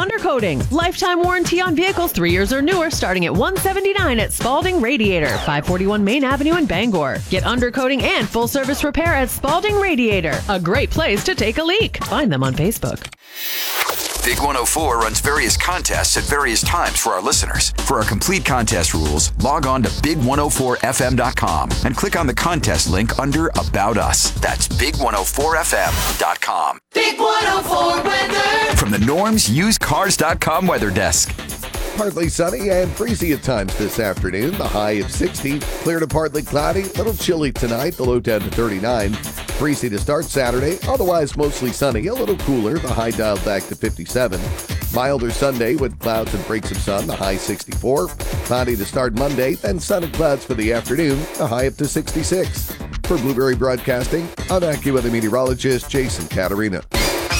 undercoating. Lifetime warranty on vehicles 3 years or newer starting at $179 at Spalding Radiator, 541 Main Avenue in Bangor. Get undercoating and full service repair at Spalding Radiator. A great place to take a leak. Find them on Facebook. Big 104 runs various contests at various times for our listeners. For our complete contest rules, log on to big104fm.com and click on the contest link under About Us. That's big104fm.com. Big 104 weather. From the Norm's UsedCars.com weather desk. Partly sunny and breezy at times this afternoon. The high of 60. Clear to partly cloudy. A little chilly tonight. The low down to 39. Breezy to start Saturday. Otherwise mostly sunny. A little cooler. The high dialed back to 57. Milder Sunday with clouds and breaks of sun. The high 64. Cloudy to start Monday. Then sun and clouds for the afternoon. The high up to 66. For Blueberry Broadcasting, I'm AccuWeather meteorologist Jason Caterina.